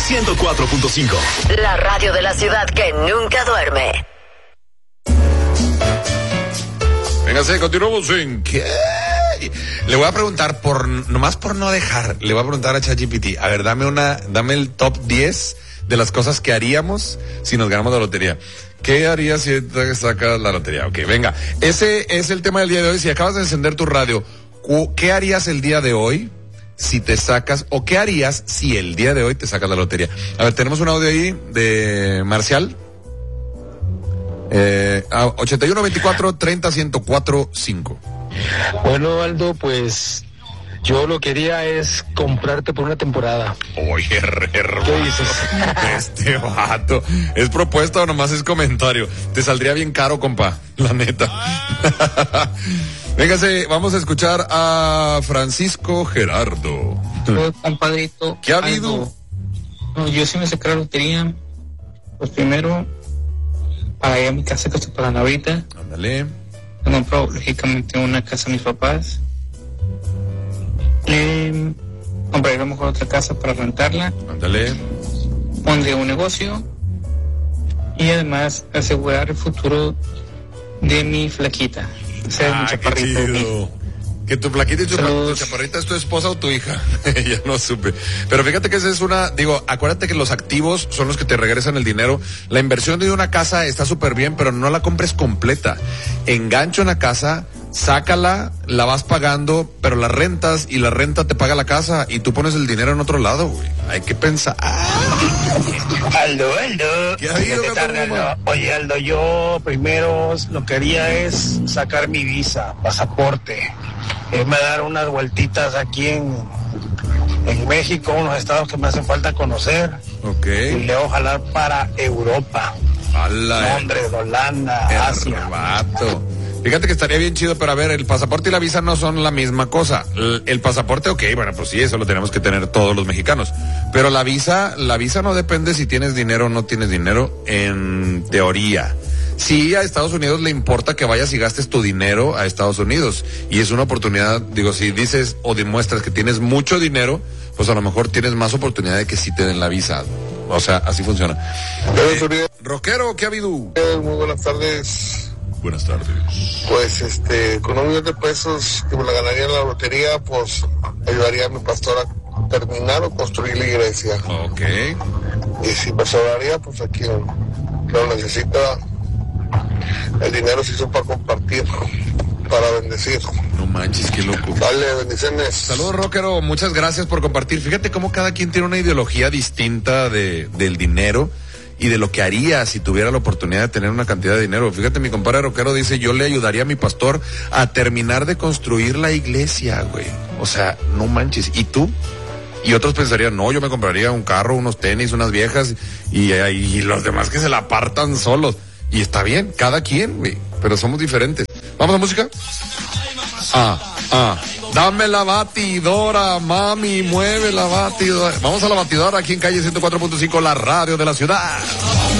104.5. La radio de la ciudad que nunca duerme. Véngase, continuamos en ¿qué? Le voy a preguntar nomás por no dejar, le voy a preguntar a ChatGPT, a ver, dame el top 10 de las cosas que haríamos si nos ganamos la lotería. ¿Qué harías si te sacas la lotería? Ok, venga, ese es el tema del día de hoy. Si acabas de encender tu radio, ¿qué harías el día de hoy si te sacas, o qué harías si el día de hoy te sacas la lotería? A ver, tenemos un audio ahí de Marcial. 81 24 30 104 5. Bueno, Aldo, pues yo lo que quería es comprarte por una temporada. Oye, ¿qué dices? Este vato, ¿es propuesta o nomás es comentario? Te saldría bien caro, compa, la neta. Véngase, vamos a escuchar a Francisco Gerardo. Compadrito. ¿Qué ha habido? No, yo sí me saqué la lotería. Pues primero, para ir a mi casa que estoy pagando ahorita. Ándale. Compro lógicamente una casa a mis papás. Compraré a lo mejor otra casa para rentarla. Ándale. Pondré un negocio. Y además asegurar el futuro de mi flaquita. O sea, mi chaparrita de mí. Que tu flaquita y tu chaparrita es tu esposa o tu hija. Ya no supe. Pero fíjate que esa es acuérdate que los activos son los que te regresan el dinero. La inversión de una casa está súper bien, pero no la compres completa. Engancha una casa, sácala, la vas pagando, pero la rentas y la renta te paga la casa y tú pones el dinero en otro lado, güey. Hay que pensar. Aldo. ¿Qué ha habido, Aldo? Oye, Aldo, yo primero lo que haría es sacar mi visa, pasaporte. Me dar unas vueltitas aquí en México, unos estados que me hacen falta conocer. Ok. Y luego jalar para Europa. Londres, Holanda, Asia. Fíjate que estaría bien chido, pero a ver, el pasaporte y la visa no son la misma cosa. El pasaporte, ok, bueno, pues sí, eso lo tenemos que tener todos los mexicanos. Pero la visa no depende si tienes dinero o no tienes dinero, en teoría. Sí, a Estados Unidos le importa que vayas y gastes tu dinero a Estados Unidos. Y es una oportunidad, digo, si dices o demuestras que tienes mucho dinero, pues a lo mejor tienes más oportunidad de que sí te den la visa. O sea, así funciona. Rockero, ¿qué ha habido? Muy buenas tardes. Buenas tardes. Pues con $1 millón que me la ganaría en la lotería, pues ayudaría a mi pastor a terminar o construir la iglesia. Ok. Y si me sobraría, pues aquí lo necesita. El dinero se hizo para compartir, para bendecir. No manches, qué loco. Dale, bendiciones. Saludos, Rockero, muchas gracias por compartir. Fíjate cómo cada quien tiene una ideología distinta del dinero y de lo que haría si tuviera la oportunidad de tener una cantidad de dinero. Fíjate, mi compadre Rockero dice, yo le ayudaría a mi pastor a terminar de construir la iglesia, güey. O sea, no manches. ¿Y tú? Y otros pensarían, no, yo me compraría un carro, unos tenis, unas viejas y los demás que se la apartan solos. Y está bien, cada quien, güey, pero somos diferentes. ¿Vamos a música? Dame la batidora, mami, mueve la batidora. Vamos a la batidora aquí en calle 104.5, la radio de la ciudad.